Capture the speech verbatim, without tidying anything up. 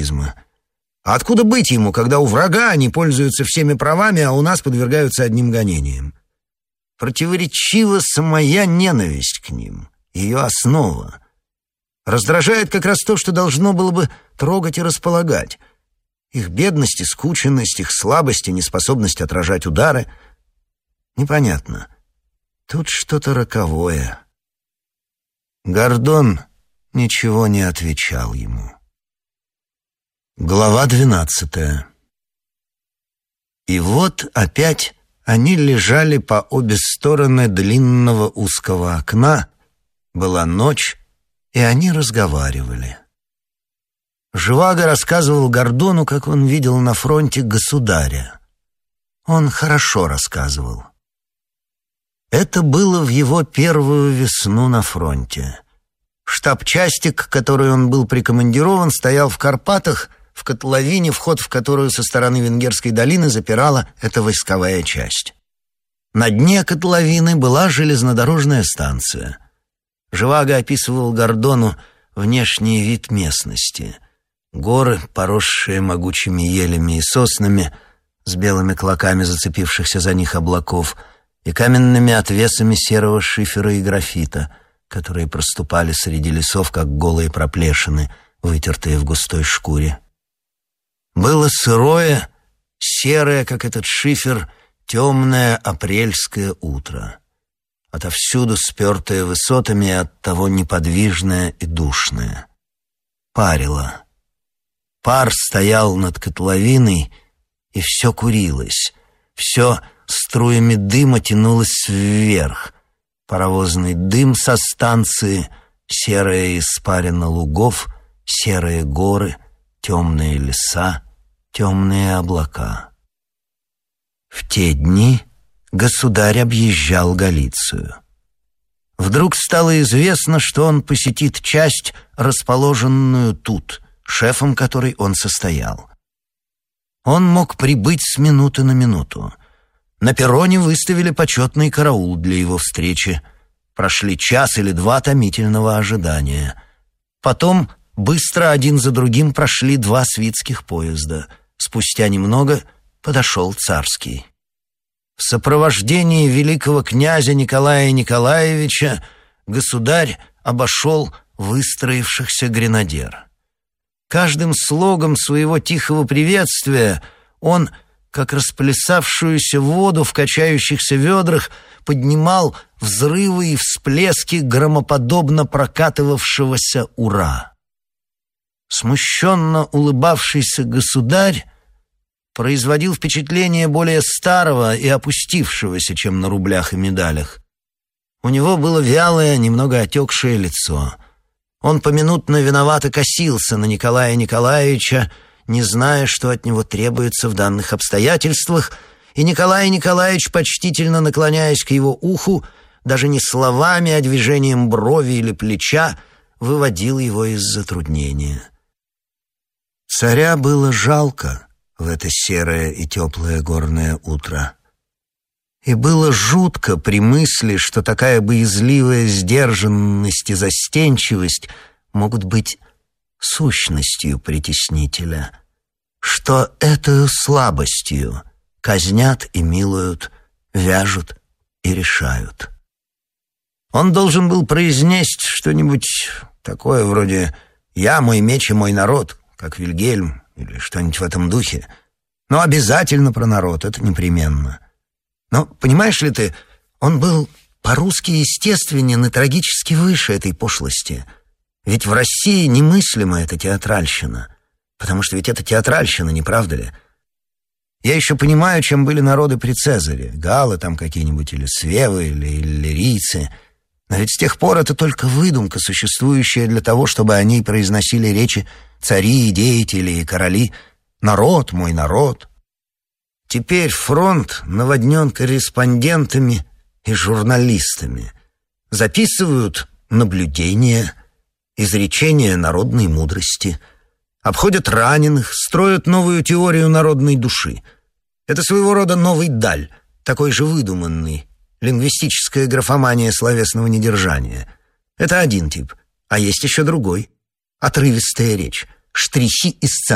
патриотизма. А откуда быть ему, когда у врага они пользуются всеми правами, а у нас подвергаются одним гонениям? Противоречива самая ненависть к ним, ее основа. Раздражает как раз то, что должно было бы трогать и располагать. Их бедность и скученность, их слабость и неспособность отражать удары. Непонятно. Тут что-то роковое. Гордон ничего не отвечал ему. Глава двенадцатая. И вот опять они лежали по обе стороны длинного узкого окна. Была ночь, и они разговаривали. Живаго рассказывал Гордону, как он видел на фронте государя. Он хорошо рассказывал. Это было в его первую весну на фронте. Штаб части, к которой он был прикомандирован, стоял в Карпатах, в котловине, вход в которую со стороны Венгерской долины запирала эта войсковая часть. На дне котловины была железнодорожная станция. Живаго описывал Гордону внешний вид местности. Горы, поросшие могучими елями и соснами, с белыми клоками зацепившихся за них облаков, и каменными отвесами серого шифера и графита, которые проступали среди лесов, как голые проплешины, вытертые в густой шкуре. Было сырое, серое, как этот шифер, темное апрельское утро. Отовсюду спертое высотами и оттого неподвижное и душное. Парило. Пар стоял над котловиной, и все курилось. Все струями дыма тянулось вверх. Паровозный дым со станции, серая испарина лугов, серые горы, темные леса, темные облака. В те дни государь объезжал Галицию. Вдруг стало известно, что он посетит часть, расположенную тут, шефом которой он состоял. Он мог прибыть с минуты на минуту. На перроне выставили почетный караул для его встречи. Прошли час или два томительного ожидания. Потом быстро один за другим прошли два свитских поезда. Спустя немного подошел царский. В сопровождении великого князя Николая Николаевича государь обошел выстроившихся гренадер. Каждым слогом своего тихого приветствия он, как расплясавшуюся воду в качающихся ведрах, поднимал взрывы и всплески громоподобно прокатывавшегося «Ура!». Смущенно улыбавшийся государь производил впечатление более старого и опустившегося, чем на рублях и медалях. У него было вялое, немного отекшее лицо. Он поминутно виновато косился на Николая Николаевича, не зная, что от него требуется в данных обстоятельствах, и Николай Николаевич, почтительно наклоняясь к его уху, даже не словами, а движением брови или плеча, выводил его из затруднения. Царя было жалко в это серое и теплое горное утро. И было жутко при мысли, что такая боязливая сдержанность и застенчивость могут быть сущностью притеснителя, что этою слабостью казнят и милуют, вяжут и решают. Он должен был произнести что-нибудь такое вроде «Я, мой меч и мой народ», как Вильгельм, или что-нибудь в этом духе. Но обязательно про народ, это непременно. Но, понимаешь ли ты, он был по-русски естественен и трагически выше этой пошлости. Ведь в России немыслима эта театральщина. Потому что ведь это театральщина, не правда ли? Я еще понимаю, чем были народы при Цезаре. Галлы там какие-нибудь, или свевы, или иллирийцы. Но ведь с тех пор это только выдумка, существующая для того, чтобы о ней произносили речи цари и деятели и короли. Народ, мой народ. Теперь фронт наводнен корреспондентами и журналистами. Записывают наблюдения, изречения народной мудрости, обходят раненых, строят новую теорию народной души. Это своего рода новый даль, такой же выдуманный, лингвистическая графомания словесного недержания. Это один тип, а есть еще другой. Отрывистая речь, штрихи из